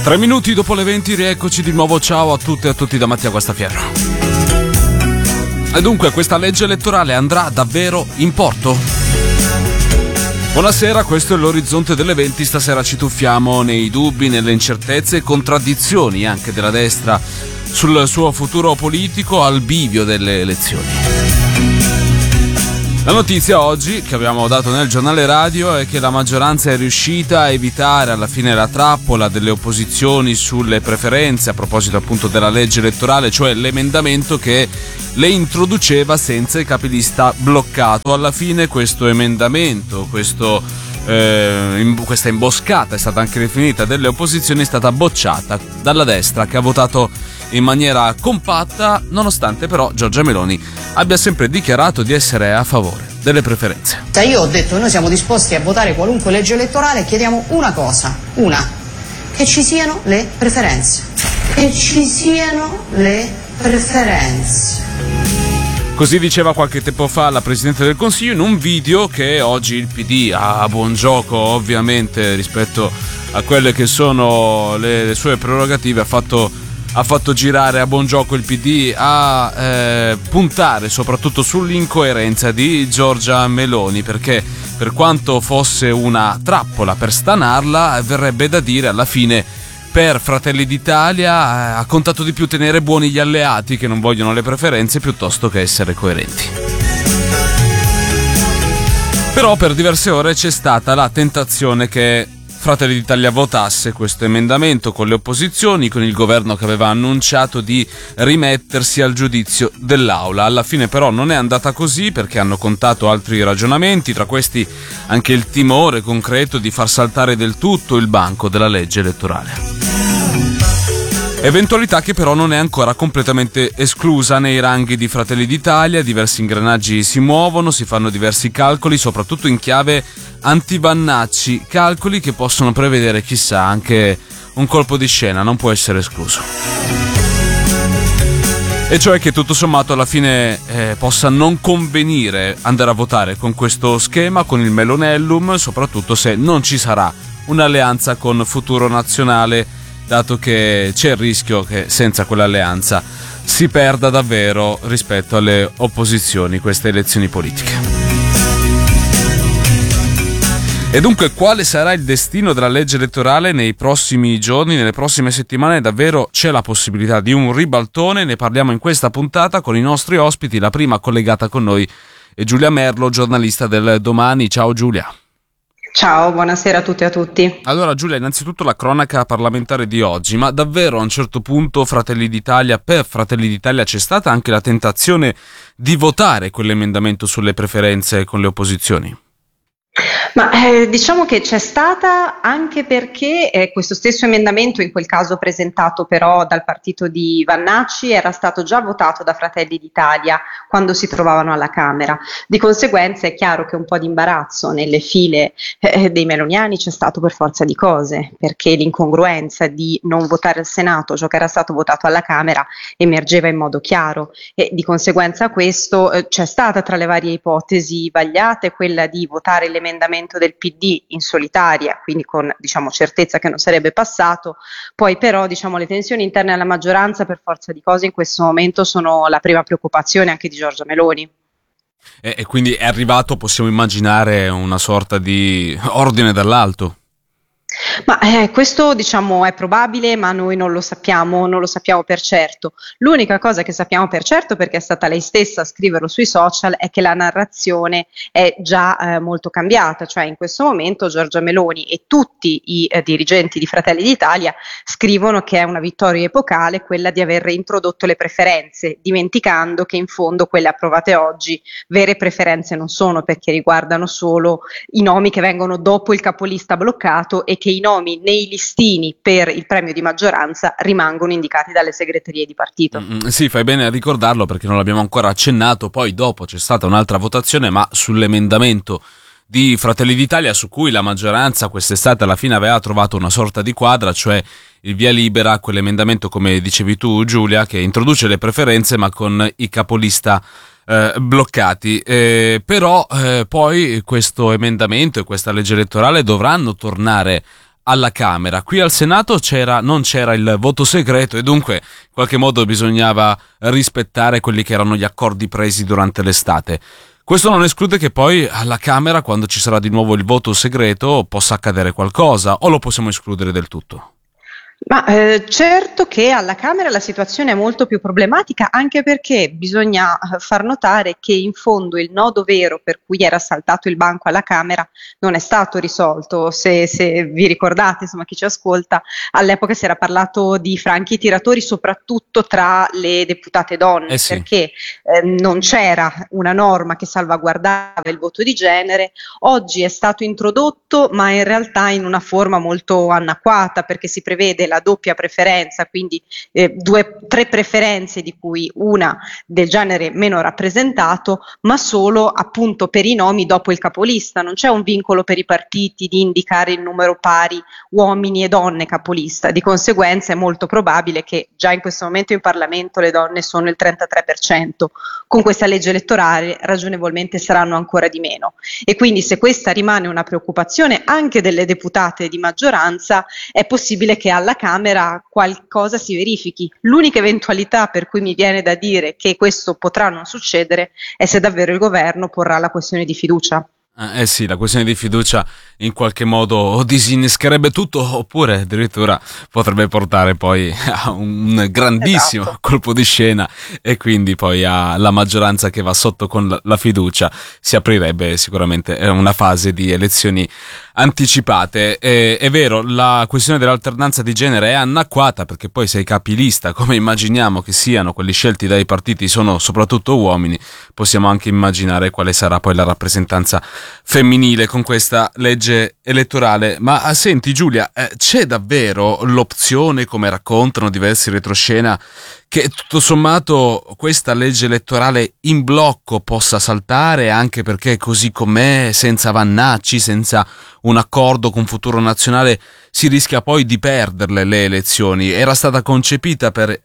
3 minuti dopo le 20, rieccoci di nuovo. Ciao a tutte e a tutti da Mattia Guastafierro. E dunque, questa legge elettorale andrà davvero in porto? Buonasera, questo è l'orizzonte delle 20. Stasera ci tuffiamo nei dubbi, nelle incertezze e contraddizioni anche della destra sul suo futuro politico al bivio delle elezioni. La notizia oggi che abbiamo dato nel giornale radio è che la maggioranza è riuscita a evitare alla fine la trappola delle opposizioni sulle preferenze a proposito appunto della legge elettorale, cioè l'emendamento che le introduceva senza il capilista bloccato. Alla fine questo emendamento, questa imboscata è stata anche definita delle opposizioni, è stata bocciata dalla destra, che ha votato in maniera compatta, nonostante però Giorgia Meloni abbia sempre dichiarato di essere a favore delle preferenze. Io ho detto che noi siamo disposti a votare qualunque legge elettorale e chiediamo una cosa, che ci siano le preferenze. Che ci siano le preferenze. Così diceva qualche tempo fa la Presidente del Consiglio in un video che oggi il PD, a buon gioco ovviamente rispetto a quelle che sono le sue prerogative, ha fatto girare a buon gioco il PD a puntare soprattutto sull'incoerenza di Giorgia Meloni, perché per quanto fosse una trappola per stanarla, verrebbe da dire alla fine per Fratelli d'Italia ha contato di più tenere buoni gli alleati che non vogliono le preferenze piuttosto che essere coerenti. Però per diverse ore c'è stata la tentazione che Fratelli d'Italia votasse questo emendamento con le opposizioni, con il governo che aveva annunciato di rimettersi al giudizio dell'Aula. Alla fine però non è andata così, perché hanno contato altri ragionamenti, tra questi anche il timore concreto di far saltare del tutto il banco della legge elettorale. Eventualità che però non è ancora completamente esclusa nei ranghi di Fratelli d'Italia. Diversi ingranaggi si muovono, si fanno diversi calcoli, soprattutto in chiave anti-Vannacci, calcoli che possono prevedere chissà anche un colpo di scena, non può essere escluso. E cioè che tutto sommato alla fine possa non convenire andare a votare con questo schema, con il Melonellum, soprattutto se non ci sarà un'alleanza con Futuro Nazionale, dato che c'è il rischio che senza quell'alleanza si perda davvero rispetto alle opposizioni queste elezioni politiche. E dunque quale sarà il destino della legge elettorale nei prossimi giorni, nelle prossime settimane? Davvero c'è la possibilità di un ribaltone, ne parliamo in questa puntata con i nostri ospiti. La prima collegata con noi è Giulia Merlo, giornalista del Domani. Ciao Giulia. Ciao, buonasera a tutti e a tutti. Allora Giulia, innanzitutto la cronaca parlamentare di oggi, ma davvero a un certo punto per Fratelli d'Italia c'è stata anche la tentazione di votare quell'emendamento sulle preferenze con le opposizioni? Ma diciamo che c'è stata, anche perché questo stesso emendamento, in quel caso presentato però dal partito di Vannacci, era stato già votato da Fratelli d'Italia quando si trovavano alla Camera. Di conseguenza è chiaro che un po' di imbarazzo nelle file dei meloniani c'è stato per forza di cose, perché l'incongruenza di non votare al Senato ciò che era stato votato alla Camera emergeva in modo chiaro, e di conseguenza questo c'è stata tra le varie ipotesi vagliate quella di votare l'emendamento del PD in solitaria, quindi con certezza che non sarebbe passato. Poi però le tensioni interne alla maggioranza per forza di cose in questo momento sono la prima preoccupazione anche di Giorgia Meloni. E quindi è arrivato, possiamo immaginare, una sorta di ordine dall'alto? Ma questo è probabile, ma noi non lo sappiamo per certo. L'unica cosa che sappiamo per certo, perché è stata lei stessa a scriverlo sui social, è che la narrazione è già molto cambiata, cioè in questo momento Giorgia Meloni e tutti i dirigenti di Fratelli d'Italia scrivono che è una vittoria epocale quella di aver reintrodotto le preferenze, dimenticando che in fondo quelle approvate oggi vere preferenze non sono, perché riguardano solo i nomi che vengono dopo il capolista bloccato e che i nomi nei listini per il premio di maggioranza rimangono indicati dalle segreterie di partito. Sì, fai bene a ricordarlo perché non l'abbiamo ancora accennato. Poi dopo c'è stata un'altra votazione, ma sull'emendamento di Fratelli d'Italia su cui la maggioranza quest'estate alla fine aveva trovato una sorta di quadra, cioè il via libera, quell'emendamento, come dicevi tu Giulia, che introduce le preferenze ma con i capolista bloccati, però poi questo emendamento e questa legge elettorale dovranno tornare alla Camera. Qui al Senato non c'era il voto segreto e dunque in qualche modo bisognava rispettare quelli che erano gli accordi presi durante l'estate. Questo non esclude che poi alla Camera, quando ci sarà di nuovo il voto segreto, possa accadere qualcosa, o lo possiamo escludere del tutto? Ma certo che alla Camera la situazione è molto più problematica, anche perché bisogna far notare che in fondo il nodo vero per cui era saltato il banco alla Camera non è stato risolto. Se vi ricordate, insomma, chi ci ascolta, all'epoca si era parlato di franchi tiratori soprattutto tra le deputate donne, Sì. perché non c'era una norma che salvaguardava il voto di genere. Oggi è stato introdotto, ma in realtà in una forma molto anacquata, perché si prevede la doppia preferenza, quindi tre preferenze di cui una del genere meno rappresentato, ma solo appunto per i nomi dopo il capolista. Non c'è un vincolo per i partiti di indicare il numero pari uomini e donne capolista, di conseguenza è molto probabile che già in questo momento in Parlamento le donne sono il 33%, con questa legge elettorale ragionevolmente saranno ancora di meno, e quindi se questa rimane una preoccupazione anche delle deputate di maggioranza, è possibile che alla Camera qualcosa si verifichi. L'unica eventualità per cui mi viene da dire che questo potrà non succedere è se davvero il governo porrà la questione di fiducia. Sì, la questione di fiducia in qualche modo o disinnescherebbe tutto oppure addirittura potrebbe portare poi a un grandissimo colpo di scena e quindi poi alla maggioranza che va sotto con la fiducia si aprirebbe sicuramente una fase di elezioni anticipate. È vero, la questione dell'alternanza di genere è anacquata perché poi se i capilista, come immaginiamo che siano quelli scelti dai partiti, sono soprattutto uomini, possiamo anche immaginare quale sarà poi la rappresentanza femminile con questa legge elettorale. Ma senti Giulia, c'è davvero l'opzione, come raccontano diversi retroscena, che tutto sommato questa legge elettorale in blocco possa saltare, anche perché così com'è, senza Vannacci, senza un accordo con Futuro Nazionale, si rischia poi di perderle le elezioni? Era stata concepita per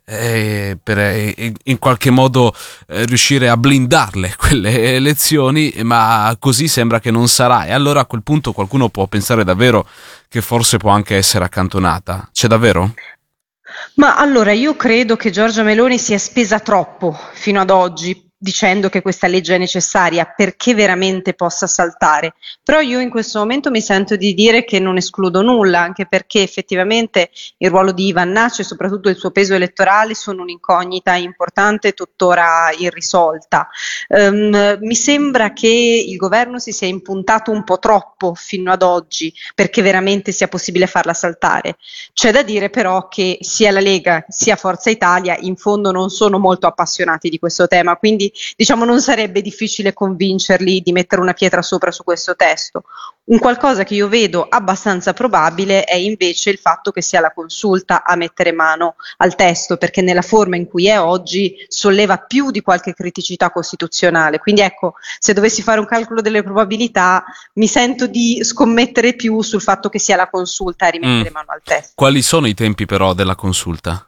in qualche modo riuscire a blindarle quelle elezioni, ma così sembra che non sarà, e allora a quel punto qualcuno può pensare davvero che forse può anche essere accantonata. C'è davvero? Ma allora io credo che Giorgia Meloni sia spesa troppo fino ad oggi dicendo che questa legge è necessaria perché veramente possa saltare, però io in questo momento mi sento di dire che non escludo nulla, anche perché effettivamente il ruolo di Vannacci e soprattutto il suo peso elettorale sono un'incognita importante tuttora irrisolta. Mi sembra che il governo si sia impuntato un po' troppo fino ad oggi perché veramente sia possibile farla saltare. C'è da dire però che sia la Lega sia Forza Italia in fondo non sono molto appassionati di questo tema, quindi diciamo non sarebbe difficile convincerli di mettere una pietra sopra su questo testo. Un qualcosa che io vedo abbastanza probabile è invece il fatto che sia la Consulta a mettere mano al testo, perché nella forma in cui è oggi solleva più di qualche criticità costituzionale. Quindi ecco, se dovessi fare un calcolo delle probabilità, mi sento di scommettere più sul fatto che sia la Consulta a rimettere mano al testo. Quali sono i tempi però della Consulta?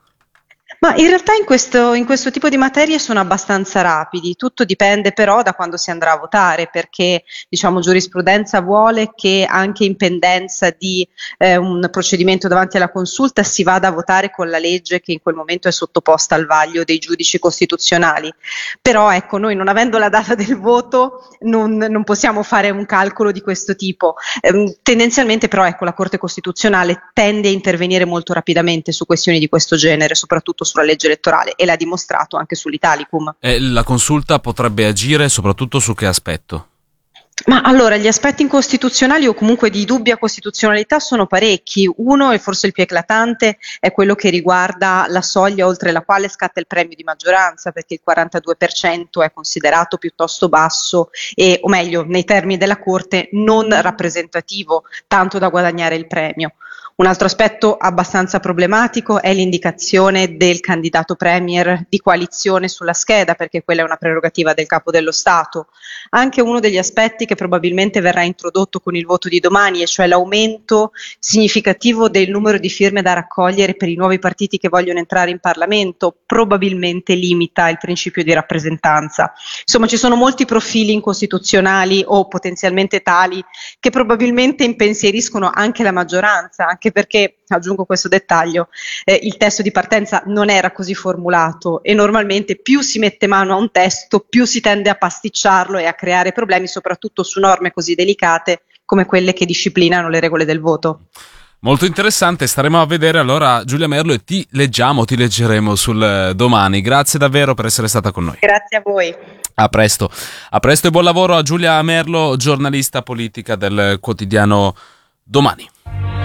Ma in realtà in questo tipo di materie sono abbastanza rapidi, tutto dipende però da quando si andrà a votare, perché diciamo giurisprudenza vuole che anche in pendenza di un procedimento davanti alla Consulta si vada a votare con la legge che in quel momento è sottoposta al vaglio dei giudici costituzionali. Però ecco, noi non avendo la data del voto non possiamo fare un calcolo di questo tipo. Tendenzialmente però ecco, la Corte Costituzionale tende a intervenire molto rapidamente su questioni di questo genere, soprattutto sulla legge elettorale, e l'ha dimostrato anche sull'Italicum. La Consulta potrebbe agire soprattutto su che aspetto? Ma allora, gli aspetti incostituzionali o comunque di dubbia costituzionalità sono parecchi. Uno, e forse il più eclatante, è quello che riguarda la soglia oltre la quale scatta il premio di maggioranza, perché il 42% è considerato piuttosto basso e, o meglio, nei termini della Corte, non rappresentativo, tanto da guadagnare il premio. Un altro aspetto abbastanza problematico è l'indicazione del candidato premier di coalizione sulla scheda, perché quella è una prerogativa del Capo dello Stato. Anche uno degli aspetti che probabilmente verrà introdotto con il voto di domani, e cioè l'aumento significativo del numero di firme da raccogliere per i nuovi partiti che vogliono entrare in Parlamento, probabilmente limita il principio di rappresentanza. Insomma, ci sono molti profili incostituzionali o potenzialmente tali che probabilmente impensieriscono anche la maggioranza, anche anche perché, aggiungo questo dettaglio, il testo di partenza non era così formulato e normalmente più si mette mano a un testo, più si tende a pasticciarlo e a creare problemi, soprattutto su norme così delicate come quelle che disciplinano le regole del voto. Molto interessante, staremo a vedere allora Giulia Merlo e ti leggeremo sul Domani. Grazie davvero per essere stata con noi. Grazie a voi. A presto e buon lavoro a Giulia Merlo, giornalista politica del quotidiano Domani.